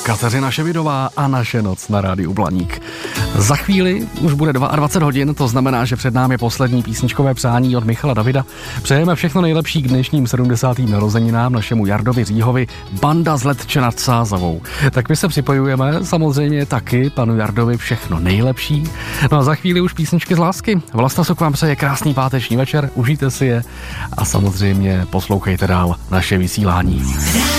Kateřina Ševidová a Naše noc na rádiu Blaník. Za chvíli už bude 22 hodin, to znamená, že před námi poslední písničkové přání od Michala Davida. Přejeme všechno nejlepší k dnešním 70. narozeninám našemu Jardovi Říhovi, Banda z Letče nad Sázavou. Tak my se připojujeme samozřejmě taky panu Jardovi všechno nejlepší. No a za chvíli už písničky z lásky. Vlasta Suk vám přeje krásný páteční večer, užijte si je a samozřejmě poslouchejte dál naše vysílání.